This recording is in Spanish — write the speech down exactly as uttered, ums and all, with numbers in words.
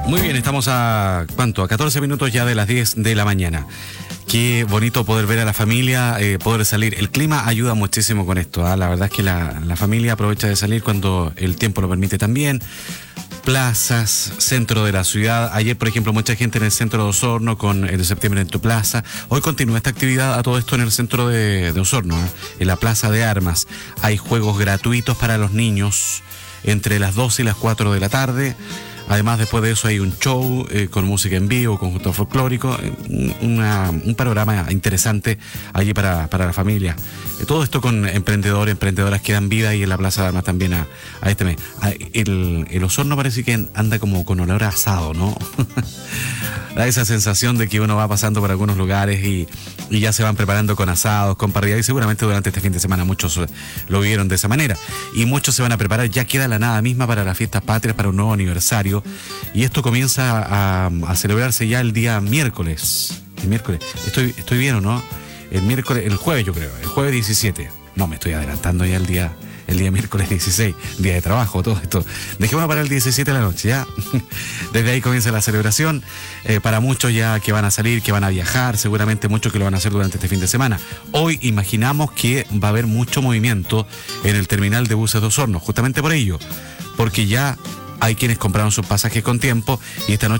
Muy bien, estamos a, ¿cuánto? A catorce minutos ya de las diez de la mañana. Qué bonito poder ver a la familia, eh, poder salir. El clima ayuda muchísimo con esto, ¿eh? La verdad es que la, la familia aprovecha de salir cuando el tiempo lo permite también. Plazas, centro de la ciudad. Ayer, por ejemplo, mucha gente en el centro de Osorno con el de septiembre en tu plaza. Hoy continúa esta actividad a todo esto en el centro de, de Osorno, ¿eh? En la Plaza de Armas. Hay juegos gratuitos para los niños entre las dos y las cuatro de la tarde. Además, después de eso hay un show eh, con música en vivo, conjunto folclórico, eh, una, un panorama interesante allí para, para la familia. Eh, todo esto con emprendedores, emprendedoras que dan vida ahí en la Plaza de Armas también a, a este mes. A, el, el Osorno parece que anda como con olor a asado, ¿no? Da esa sensación de que uno va pasando por algunos lugares y, y ya se van preparando con asados, con parrilla, y seguramente durante este fin de semana muchos lo vivieron de esa manera. Y muchos se van a preparar, ya queda la nada misma para las fiestas patrias, para un nuevo aniversario. Y esto comienza a, a celebrarse ya el día miércoles. El miércoles. Estoy, estoy bien, ¿o no? El miércoles, el jueves yo creo, el jueves diecisiete. No, me estoy adelantando ya el día, el día miércoles dieciséis, día de trabajo, todo esto. Dejémonos para el diecisiete de la noche, ¿ya? Desde ahí comienza la celebración. Eh, para muchos ya que van a salir, que van a viajar, seguramente muchos que lo van a hacer durante este fin de semana. Hoy imaginamos que va a haber mucho movimiento en el terminal de buses de Osorno, justamente por ello, porque ya hay quienes compraron sus pasajes con tiempo y esta noche